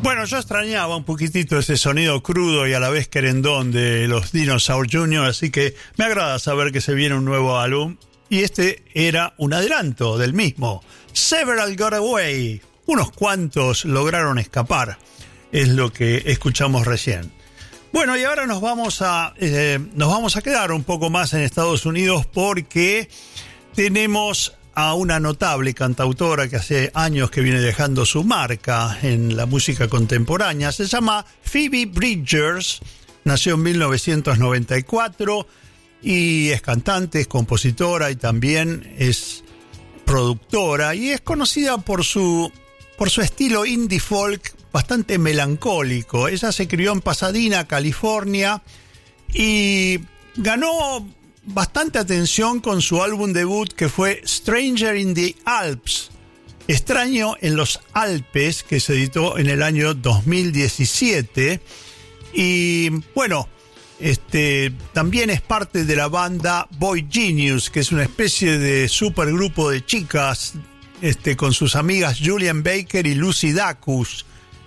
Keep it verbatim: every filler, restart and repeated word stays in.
Bueno, yo extrañaba un poquitito ese sonido crudo y a la vez querendón de los Dinosaur junior, así que me agrada saber que se viene un nuevo álbum. Y este era un adelanto del mismo. Several Got Away. Unos cuantos lograron escapar. Es lo que escuchamos recién. Bueno, y ahora nos vamos a, eh, nos vamos a quedar un poco más en Estados Unidos porque tenemos a una notable cantautora que hace años que viene dejando su marca en la música contemporánea. Se llama Phoebe Bridgers, nació en mil novecientos noventa y cuatro y es cantante, es compositora y también es productora y es conocida por su, por su estilo indie folk bastante melancólico. Ella se crió en Pasadena, California y ganó bastante atención con su álbum debut que fue Stranger in the Alps, Extraño en los Alpes, que se editó en el año dos mil diecisiete. Y bueno, este también es parte de la banda Boy Genius, que es una especie de supergrupo de chicas este, con sus amigas Julian Baker y Lucy Dacus.